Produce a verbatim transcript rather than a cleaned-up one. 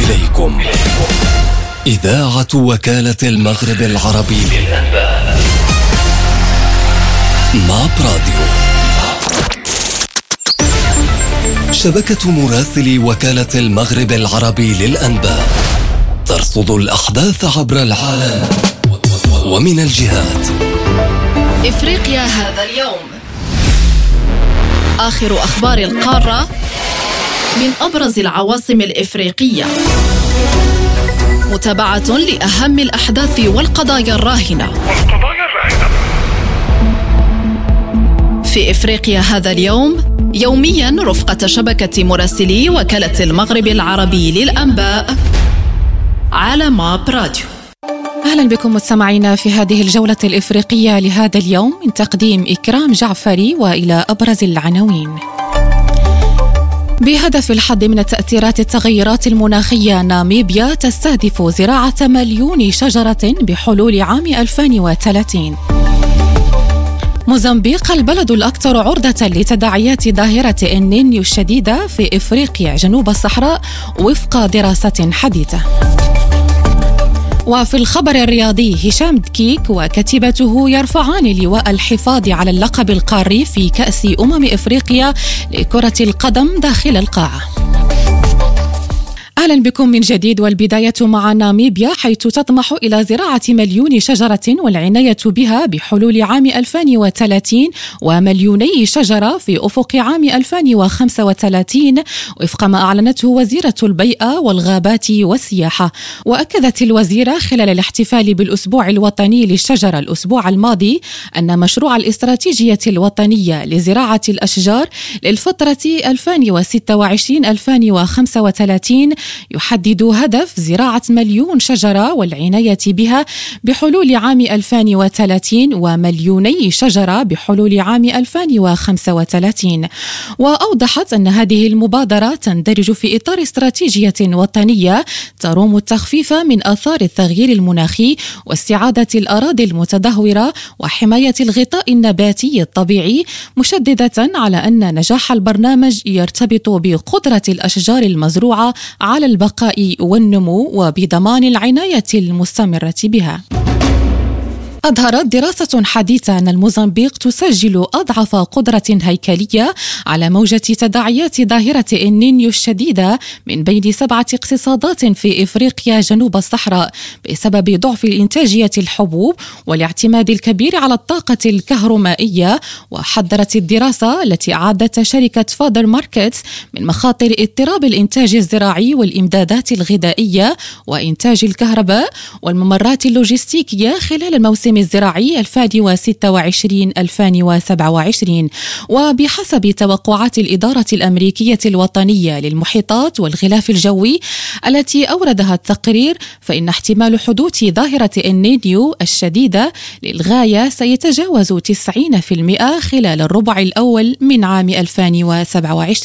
إليكم إذاعة وكالة المغرب العربي للأنباء. ماب راديو. شبكة مراسلي وكالة المغرب العربي للأنباء ترصد الأحداث عبر العالم ومن الجهات. إفريقيا هذا اليوم، آخر أخبار القارة من أبرز العواصم الإفريقية، متابعة لأهم الأحداث والقضايا الراهنة في إفريقيا هذا اليوم، يوميا رفقة شبكة مراسلي وكالة المغرب العربي للأنباء على ماب راديو. أهلا بكم مستمعينا في هذه الجولة الإفريقية لهذا اليوم من تقديم إكرام جعفري، وإلى أبرز العناوين. بهدف الحد من تأثيرات التغيرات المناخية، ناميبيا تستهدف زراعة مليون شجرة بحلول عام ألفين وثلاثين. موزمبيق البلد الأكثر عرضة لتداعيات ظاهرة النينيو الشديدة في إفريقيا جنوب الصحراء وفق دراسة حديثة. وفي الخبر الرياضي، هشام دكيك وكتيبته يرفعان لواء الحفاظ على اللقب القاري في كأس أمم إفريقيا لكرة القدم داخل القاعة. أهلا بكم من جديد، والبداية مع ناميبيا، حيث تطمح إلى زراعة مليون شجرة والعناية بها بحلول عام ألفين وثلاثين، ومليوني شجرة في أفق عام ألفين وخمسة وثلاثين وفق ما أعلنته وزيرة البيئة والغابات والسياحة. وأكدت الوزيرة خلال الاحتفال بالأسبوع الوطني للشجرة الأسبوع الماضي أن مشروع الاستراتيجية الوطنية لزراعة الأشجار للفترة ألفين وستة وعشرين ألفين وخمسة وثلاثين يحدد هدف زراعة مليون شجرة والعناية بها بحلول عام ألفين وثلاثين، ومليوني شجرة بحلول عام ألفين وخمسة وثلاثين. وأوضحت أن هذه المبادرة تندرج في إطار استراتيجية وطنية تروم التخفيف من آثار التغيير المناخي واستعادة الأراضي المتدهورة وحماية الغطاء النباتي الطبيعي، مشددة على أن نجاح البرنامج يرتبط بقدرة الأشجار المزروعة على البقاء والنمو وبضمان العناية المستمرة بها. أظهرت دراسة حديثة أن الموزمبيق تسجل أضعف قدرة هيكلية على موجة تداعيات ظاهرة النينيو الشديدة من بين سبعة اقتصادات في إفريقيا جنوب الصحراء، بسبب ضعف الإنتاجية الحبوب والاعتماد الكبير على الطاقة الكهرومائية. وحذرت الدراسة التي أعادت شركة فادر ماركتس من مخاطر اضطراب الإنتاج الزراعي والإمدادات الغذائية وإنتاج الكهرباء والممرات اللوجستيكية خلال الموسم الزراعي ألفين وستة وعشرين ألفين وسبعة وعشرين. وبحسب توقعات الإدارة الأمريكية الوطنية للمحيطات والغلاف الجوي التي أوردها التقرير، فإن احتمال حدوث ظاهرة النينيو الشديدة للغاية سيتجاوز تسعين بالمئة خلال الربع الأول من عام ألفين وسبعة وعشرين.